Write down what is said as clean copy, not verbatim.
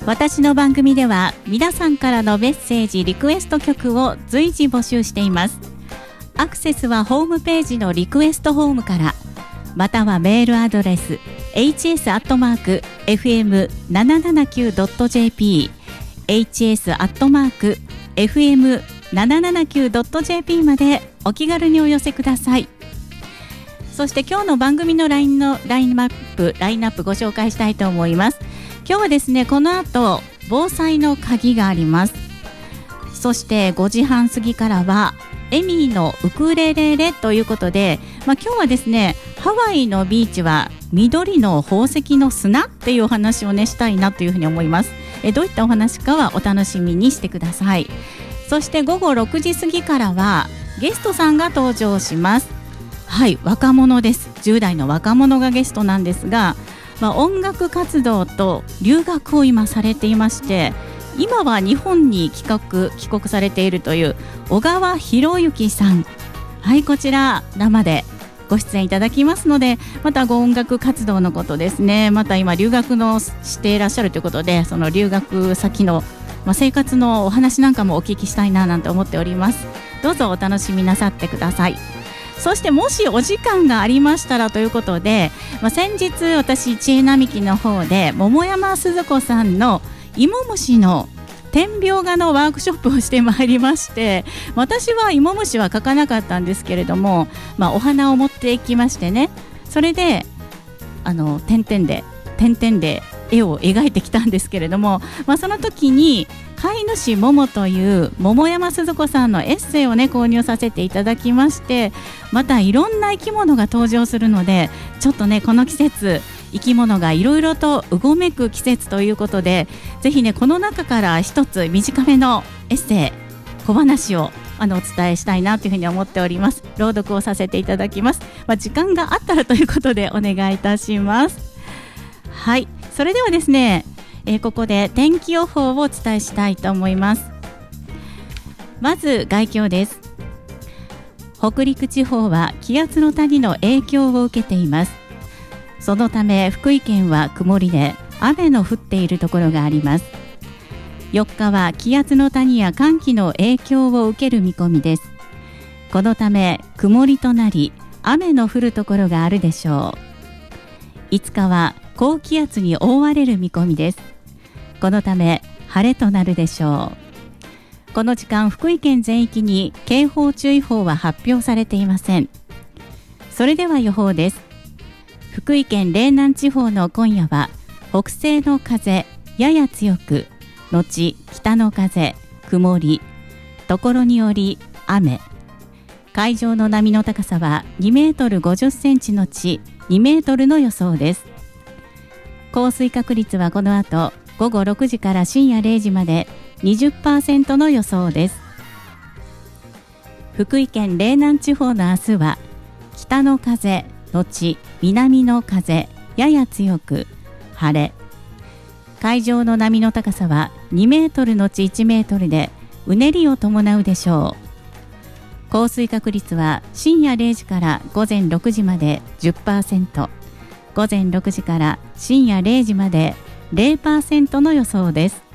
私の番組では皆さんからのメッセージリクエスト曲を随時募集しています。アクセスはホームページのリクエストフォームから、またはメールアドレス hs@fm779.jp hs@fm779.jp までお気軽にお寄せください。そして今日の番組のラインナップご紹介したいと思います。今日はですね、この後防災の鍵があります。そして5時半過ぎからはエミーのウクレレレということで、今日はですね、ハワイのビーチは緑の宝石の砂っていうお話をねしたいなというふうに思います。どういったお話かはお楽しみにしてください。そして午後6時過ぎからはゲストさんが登場します。はい、若者です。10代の若者がゲストなんですが、音楽活動と留学を今されていまして、今は日本に帰国されているという小川博之さん、はい、こちら生でご出演いただきますので、またご音楽活動のことですね、また今留学のしていらっしゃるということで、その留学先の、生活のお話なんかもお聞きしたいななんて思っております。どうぞお楽しみなさってください。そしてもしお時間がありましたらということで、先日私知恵並木の方で桃山鈴子さんの芋虫の点描画のワークショップをしてまいりまして、私は芋虫は描かなかったんですけれども、お花を持っていきましてね、それで点々で絵を描いてきたんですけれども、その時に飼い主桃という桃山鈴子さんのエッセイをね購入させていただきまして、またいろんな生き物が登場するので、ちょっとねこの季節生き物がいろいろとうごめく季節ということで、ぜひねこの中から一つ短めのエッセイ小話をお伝えしたいなというふうに思っております。朗読をさせていただきます。時間があったらということでお願いいたします。はい、それではですね、ここで天気予報をお伝えしたいと思います。まず概況です。北陸地方は気圧の谷の影響を受けています。そのため福井県は曇りで雨の降っているところがあります。4日は気圧の谷や寒気の影響を受ける見込みです。このため曇りとなり雨の降るところがあるでしょう。5日は高気圧に覆われる見込みです。このため晴れとなるでしょう。この時間福井県全域に警報注意報は発表されていません。それでは予報です。福井県嶺南地方の今夜は北西の風やや強く後北の風曇り、ところにより雨、海上の波の高さは2メートル50センチのち2メートルの予想です。降水確率はこの後午後6時から深夜0時まで 20% の予想です。福井県嶺南地方の明日は北の風後南の風やや強く晴れ、海上の波の高さは2メートルのち1メートルでうねりを伴うでしょう。降水確率は深夜0時から午前6時まで 10%、午前6時から深夜0時まで 0% の予想です。